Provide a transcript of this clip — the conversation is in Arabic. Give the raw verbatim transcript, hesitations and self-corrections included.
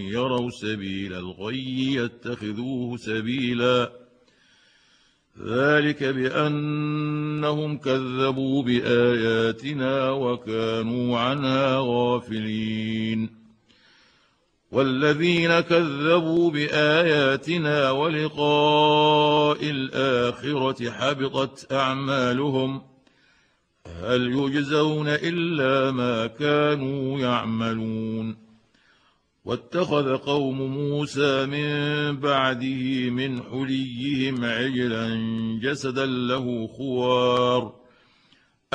يروا سبيل الغي يتخذوه سبيلا ذلك بأنهم كذبوا بآياتنا وكانوا عنها غافلين والذين كذبوا بآياتنا ولقاء الآخرة حبطت أعمالهم هل يجزون إلا ما كانوا يعملون واتخذ قوم موسى من بعده من حليهم عجلا جسدا له خوار